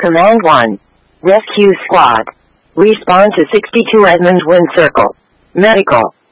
Command 1. Rescue Squad. Respond to 62 Edmund Wind Circle. Medical.